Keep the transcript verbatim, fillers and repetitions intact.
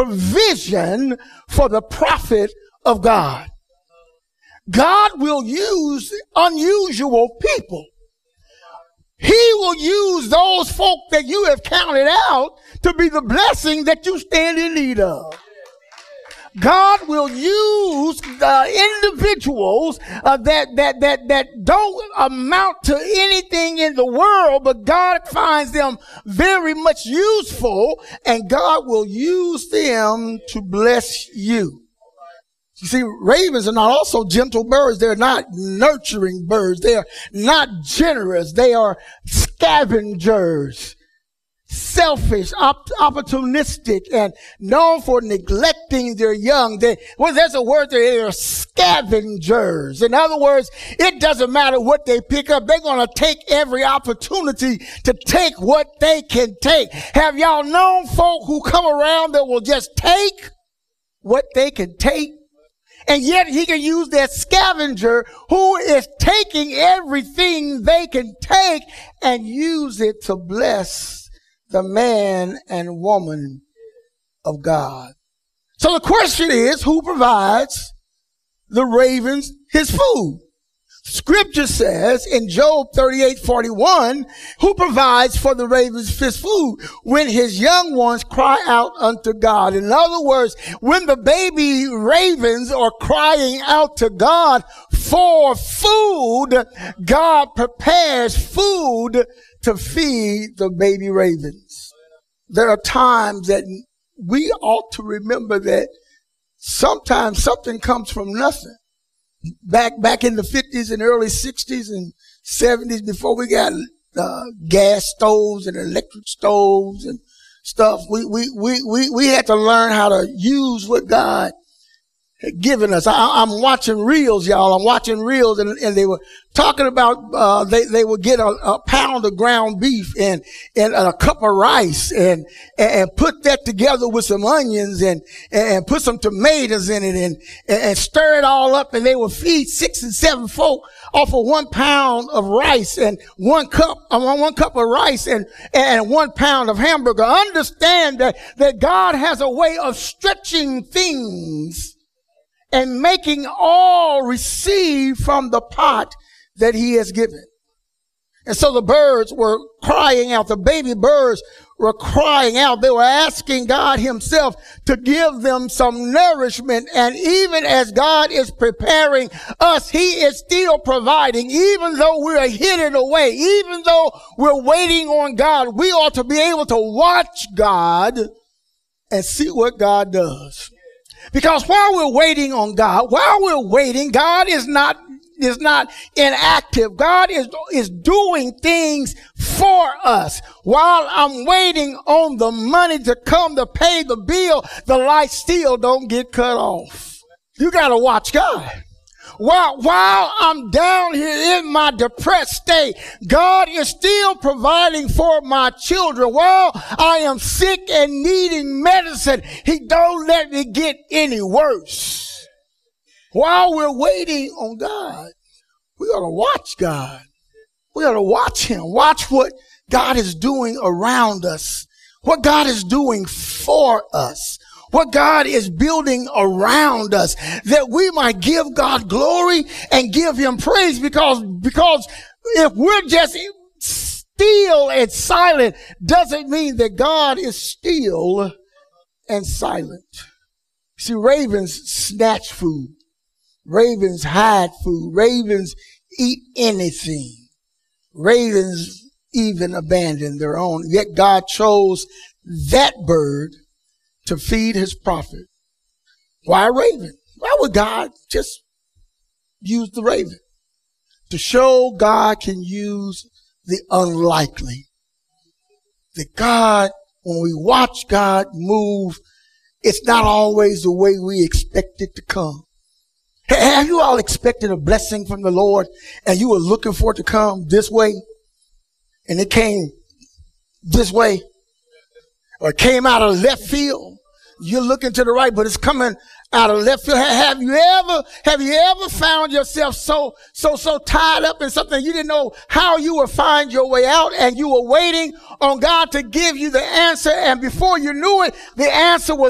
provision for the prophet of God. God will use unusual people. He will use those folk that you have counted out to be the blessing that you stand in need of. God will use the individuals uh, that, that, that, that don't amount to anything in the world, but God finds them very much useful, and God will use them to bless you. You see, ravens are not also gentle birds. They're not nurturing birds. They are not generous. They are scavengers. Selfish, op- opportunistic, and known for neglecting their young. They, well, there's a word there, they're scavengers. In other words, it doesn't matter what they pick up. They're going to take every opportunity to take what they can take. Have y'all known folk who come around that will just take what they can take? And yet he can use that scavenger who is taking everything they can take and use it to bless the man and woman of God. So the question is, who provides the ravens his food? Scripture says in Job thirty-eight forty-one, who provides for the ravens his food when his young ones cry out unto God. In other words, when the baby ravens are crying out to God for food, God prepares food to feed the baby ravens. There are times that we ought to remember that sometimes something comes from nothing. Back, back in the fifties and early sixties and seventies, before we got uh, gas stoves and electric stoves and stuff, we, we, we, we, we had to learn how to use what God had given us. I, I'm watching reels, y'all. I'm watching reels, and, and they were talking about, uh, they, they would get a, a pound of ground beef and, and a cup of rice and, and put that together with some onions and, and put some tomatoes in it and, and stir it all up, and they would feed six and seven folk off of one pound of rice and one cup, uh, one cup of rice and, and one pound of hamburger. Understand that, that God has a way of stretching things and making all receive from the pot that he has given. And so the birds were crying out. The baby birds were crying out. They were asking God himself to give them some nourishment. And even as God is preparing us, he is still providing. Even though we're hidden away, even though we're waiting on God, we ought to be able to watch God and see what God does. Because while we're waiting on God, while we're waiting, God is not, is not inactive. God is, is doing things for us. While I'm waiting on the money to come to pay the bill, the lights still don't get cut off. You gotta watch God. While, while I'm down here in my depressed state, God is still providing for my children. While I am sick and needing medicine, he don't let me get any worse. While we're waiting on God, we ought to watch God. We ought to watch him. Watch what God is doing around us, what God is doing for us, what God is building around us, that we might give God glory and give him praise. Because, because if we're just still and silent, doesn't mean that God is still and silent. See, ravens snatch food. Ravens hide food. Ravens eat anything. Ravens even abandon their own. Yet God chose that bird to feed his prophet. Why a raven? Why would God just use the raven? To show God can use the unlikely. That God, when we watch God move, it's not always the way we expect it to come. Have you all expected a blessing from the Lord and you were looking for it to come this way and it came this way? Or it came out of left field? You're looking to the right, but it's coming out of left field. Have you ever, have you ever found yourself so, so, so tied up in something you didn't know how you would find your way out, and you were waiting on God to give you the answer, and before you knew it, the answer was